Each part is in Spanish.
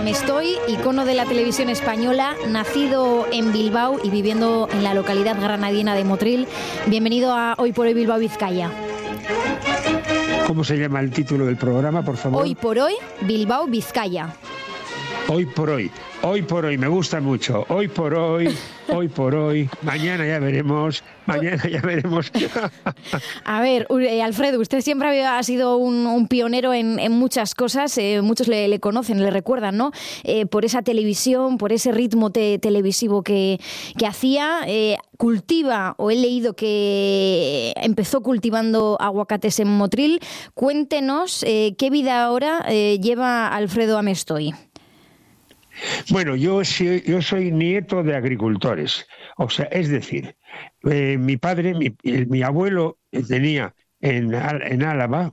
Amestoy, icono de la televisión española, nacido en Bilbao y viviendo en la localidad granadina de Motril. Bienvenido a Hoy por Hoy Bilbao, Vizcaya. ¿Cómo se llama el título del programa, por favor? Hoy por Hoy Bilbao, Vizcaya. Hoy por hoy, me gusta mucho. Hoy por hoy, mañana ya veremos. A ver, Alfredo, usted siempre ha sido un pionero en muchas cosas, muchos le conocen, le recuerdan, ¿no? Por esa televisión, por ese ritmo televisivo que hacía, cultiva, o he leído que empezó cultivando aguacates en Motril. Cuéntenos qué vida ahora lleva Alfredo Amestoy. Bueno, yo soy nieto de agricultores, o sea, es decir, mi padre, mi abuelo tenía en Álava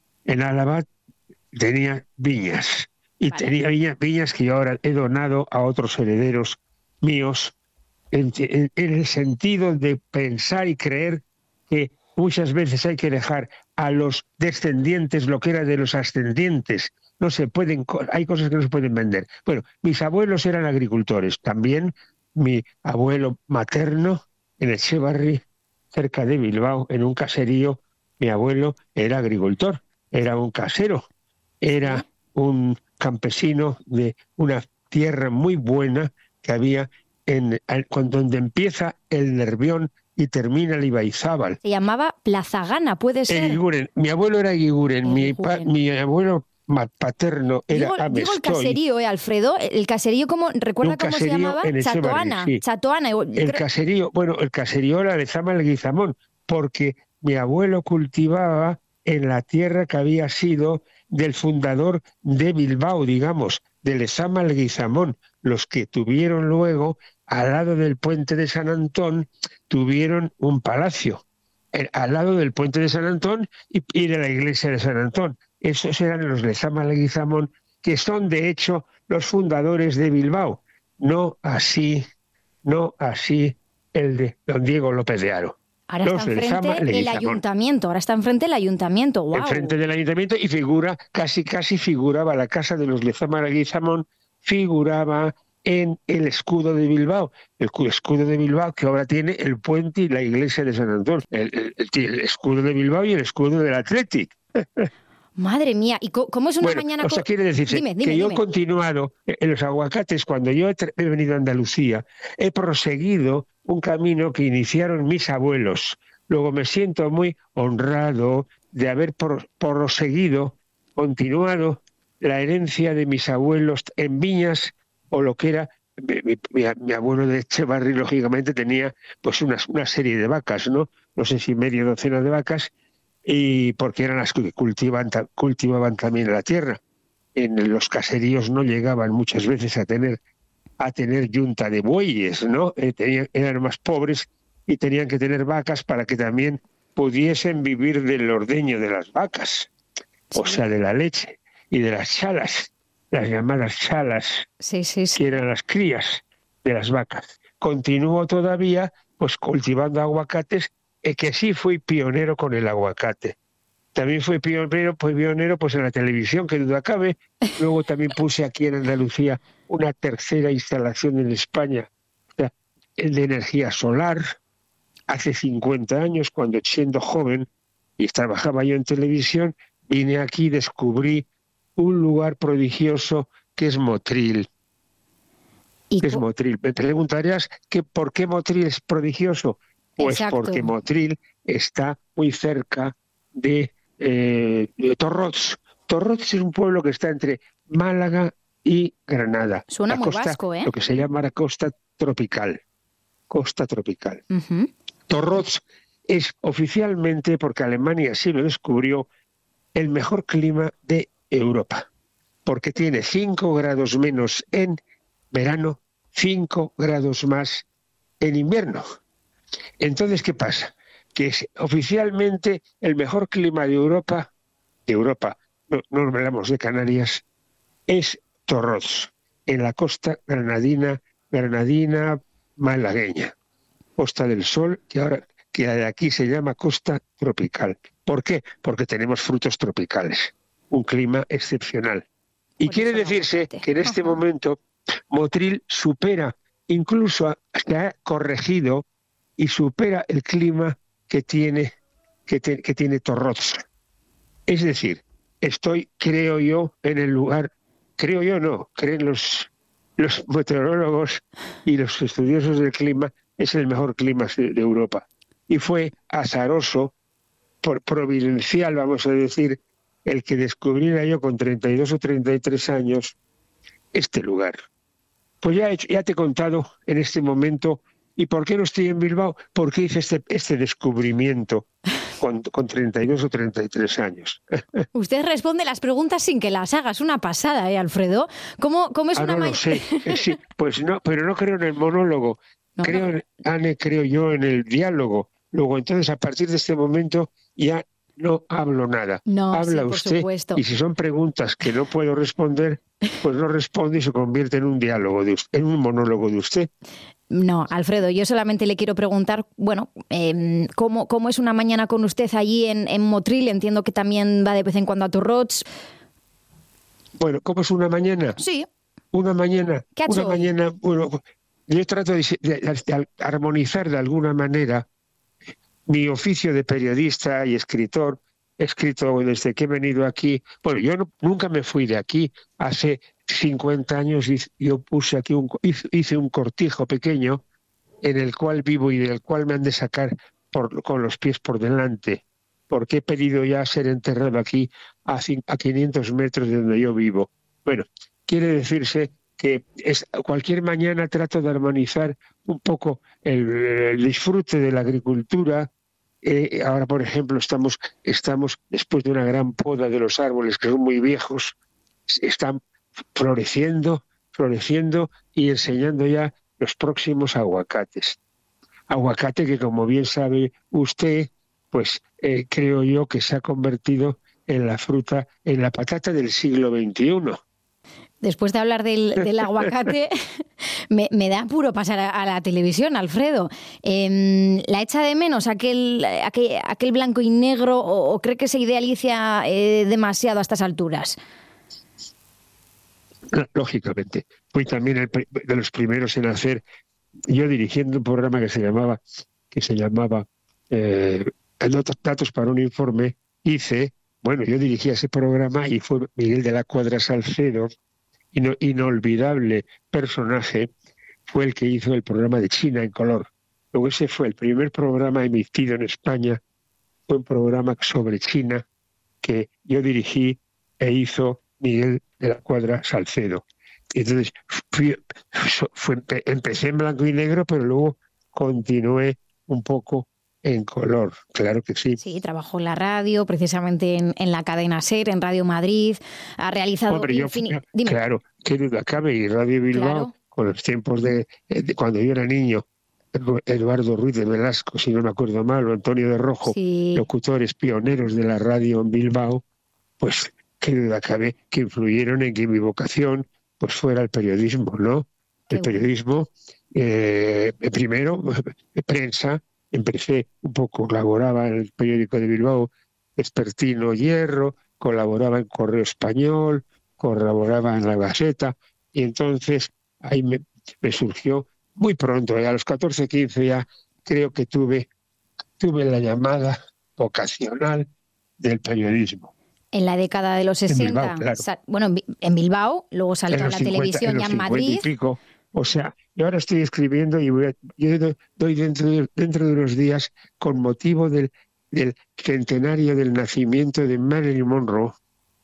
tenía viñas, y vale. Tenía viñas que yo ahora he donado a otros herederos míos, en el sentido de pensar y creer que muchas veces hay que dejar a los descendientes lo que era de los ascendientes. No se pueden, hay cosas que no se pueden vender. Bueno, mis abuelos eran agricultores. También mi abuelo materno en Echevarri, cerca de Bilbao, en un caserío, mi abuelo era agricultor, era un casero, era un campesino de una tierra muy buena que había donde empieza el Nervión y termina el Ibaizábal. Se llamaba Plazagana, ¿puede ser? Eguiguren. Mi abuelo era Eguiguren, mi abuelo paterno era Amestoy. Digo el caserío, Alfredo. El caserío, ¿recuerda cómo se llamaba? Chatoana. Sí. Chatoana. El caserío era Lezama el Guizamón, porque mi abuelo cultivaba en la tierra que había sido del fundador de Bilbao, digamos, de Lezama el Guizamón. Los que tuvieron luego, al lado del puente de San Antón, tuvieron un palacio. Al lado del puente de San Antón y de la iglesia de San Antón. Esos eran los Lezama Leguizamón, que son de hecho los fundadores de Bilbao. No así el de don Diego López de Haro. Ahora está enfrente el ayuntamiento. ¡Wow! Enfrente del ayuntamiento, y casi figuraba la casa de los Lezama Leguizamón, figuraba en el escudo de Bilbao. El escudo de Bilbao que ahora tiene el puente y la iglesia de San Antón. El escudo de Bilbao y el escudo del Athletic. Madre mía, ¿y cómo es una mañana? O sea, quiere decirse que yo he continuado en los aguacates. Cuando yo he venido a Andalucía, he proseguido un camino que iniciaron mis abuelos. Luego me siento muy honrado de haber continuado la herencia de mis abuelos en viñas, o lo que era mi abuelo de Echevarri, lógicamente tenía pues una serie de vacas, no sé si media docena de vacas, y porque eran las que cultivaban también la tierra. En los caseríos no llegaban muchas veces a tener yunta de bueyes, ¿no? Eran más pobres y tenían que tener vacas para que también pudiesen vivir del ordeño de las vacas, o sea, de la leche y de las chalas, las llamadas chalas, sí. Que eran las crías de las vacas. Continúo todavía pues cultivando aguacates, que sí fui pionero con el aguacate. También fui pionero pues en la televisión, que duda cabe. Luego también puse aquí en Andalucía una tercera instalación en España, de energía solar. Hace 50 años, cuando siendo joven y trabajaba yo en televisión, vine aquí y descubrí un lugar prodigioso que es Motril. Me preguntarías ¿por qué Motril es prodigioso? Pues exacto. Porque Motril está muy cerca de Torrots. Torrots es un pueblo que está entre Málaga y Granada. Suena muy vasco, ¿eh? Lo que se llama la costa tropical. Uh-huh. Torrots es oficialmente, porque Alemania sí lo descubrió, el mejor clima de Europa, porque tiene 5 grados menos en verano, 5 grados más en invierno. Entonces, ¿qué pasa? Que es oficialmente el mejor clima de Europa, no hablamos de Canarias, es Torrots, en la costa granadina malagueña, Costa del Sol, que de aquí se llama costa tropical. ¿Por qué? Porque tenemos frutos tropicales, un clima excepcional. Y quiere decirse que en este momento Motril supera, incluso se ha corregido y supera el clima que tiene Torrots. Es decir, creo yo, en el lugar, creo yo no, creen los meteorólogos y los estudiosos del clima, es el mejor clima de Europa. Y fue azaroso, providencial, vamos a decir, el que descubriera yo con 32 o 33 años este lugar. Pues ya te he contado en este momento. ¿Y por qué no estoy en Bilbao? Porque hice este descubrimiento con 32 o 33 años. Usted responde las preguntas sin que las hagas. Una pasada, Alfredo. ¿Cómo es una no lo sé. Sí, pues no, pero no creo en el monólogo. Creo yo en el diálogo. Luego, entonces, a partir de este momento ya no hablo nada. Habla usted, supuesto. Y si son preguntas que no puedo responder, pues no respondo y se convierte en un diálogo, en un monólogo de usted. No, Alfredo, yo solamente le quiero preguntar, ¿cómo es una mañana con usted allí en Motril? Entiendo que también va de vez en cuando a Torrots. Bueno, ¿cómo es una mañana? Sí. Una mañana. ¿Qué ha hecho hoy? Mañana, bueno, yo trato de armonizar de alguna manera mi oficio de periodista y escritor. He escrito desde que he venido aquí. Bueno, yo nunca me fui de aquí. Hace 50 años yo puse aquí hice un cortijo pequeño en el cual vivo y del cual me han de sacar con los pies por delante, porque he pedido ya ser enterrado aquí a 500 metros de donde yo vivo. Bueno, quiere decirse que cualquier mañana trato de armonizar un poco el disfrute de la agricultura. Ahora, por ejemplo, estamos después de una gran poda de los árboles que son muy viejos, están floreciendo y enseñando ya los próximos aguacates. Aguacate que, como bien sabe usted, pues creo yo que se ha convertido en la fruta, en la patata del siglo XXI. Después de hablar del aguacate, me da apuro pasar a la televisión, Alfredo. ¿La echa de menos aquel blanco y negro o cree que se idealiza demasiado a estas alturas? Lógicamente. Fui también de los primeros en hacer, yo dirigiendo un programa que se llamaba Datos para un informe, yo dirigía ese programa y fue Miguel de la Cuadra Salcedo, inolvidable personaje, fue el que hizo el programa de China en color. Luego ese fue el primer programa emitido en España, fue un programa sobre China que yo dirigí e hizo Miguel de la Cuadra Salcedo. Entonces empecé en blanco y negro, pero luego continué un poco en color, claro que sí. Sí, trabajó en la radio, precisamente en la cadena SER, en Radio Madrid, ha realizado... Hombre, claro, qué duda cabe, y Radio Bilbao, claro, con los tiempos de cuando yo era niño, Eduardo Ruiz de Velasco, si no me acuerdo mal, o Antonio de Rojo, sí, locutores pioneros de la radio en Bilbao, pues qué duda cabe que influyeron en que mi vocación pues fuera el periodismo, ¿no? El periodismo, primero, prensa. Empecé un poco, colaboraba en el periódico de Bilbao, Vespertino Hierro, colaboraba en Correo Español, colaboraba en La Gaceta, y entonces ahí me surgió muy pronto, a los 14, 15 ya creo que tuve la llamada vocacional del periodismo. En la década de los 60, en Bilbao, claro. En Bilbao, luego salió a la televisión ya en Madrid. Y pico. O sea, yo ahora estoy escribiendo y yo doy dentro de unos días, con motivo del centenario del nacimiento de Marilyn Monroe,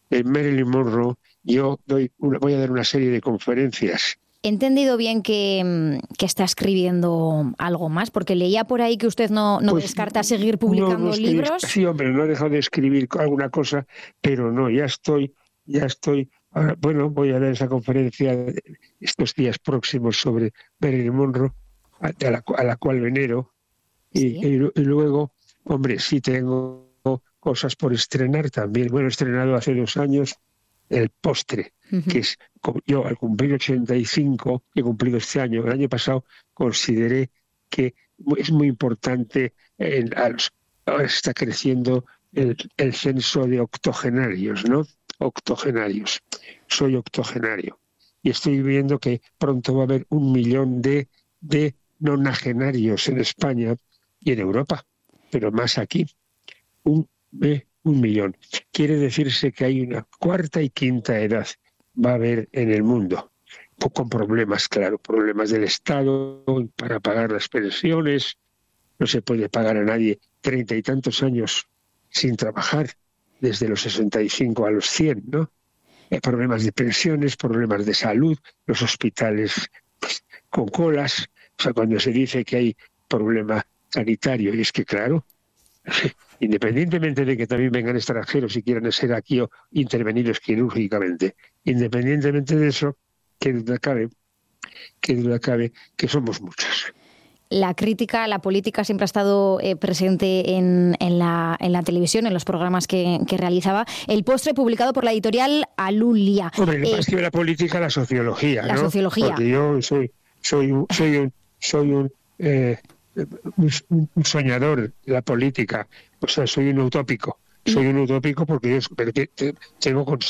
yo voy a dar una serie de conferencias. He entendido bien que está escribiendo algo más, porque leía por ahí que usted no descarta seguir publicando libros. Sí, hombre, no he dejado de escribir alguna cosa, pero no, ya estoy. Ahora, bueno, voy a dar esa conferencia estos días próximos sobre Marilyn Monroe, a la cual venero. ¿Sí? Y luego, hombre, sí tengo cosas por estrenar también. Bueno, he estrenado hace 2 años El Postre, que es, yo al cumplir 85, he cumplido este año, el año pasado, consideré que es muy importante, ahora está creciendo el censo de octogenarios, ¿no? octogenarios. Soy octogenario y estoy viendo que pronto va a haber 1 millón de nonagenarios en España y en Europa, pero más aquí. 1 millón. Quiere decirse que hay una cuarta y quinta edad va a haber en el mundo, con problemas, claro, problemas del Estado para pagar las pensiones. No se puede pagar a nadie 30 y tantos años sin trabajar, desde los 65 a los 100, ¿no? Hay problemas de pensiones, problemas de salud, los hospitales pues, con colas. O sea, cuando se dice que hay problema sanitario, y es que, claro, independientemente de que también vengan extranjeros y quieran ser aquí o intervenidos quirúrgicamente, independientemente de eso, qué duda cabe que somos muchos. La crítica a la política siempre ha estado presente en la televisión, en los programas que realizaba. El postre publicado por la editorial Alulia. Hombre, más que la política, la sociología, ¿no? La sociología. Porque yo soy un soñador de la política. O sea, soy un utópico. Soy un utópico porque yo tengo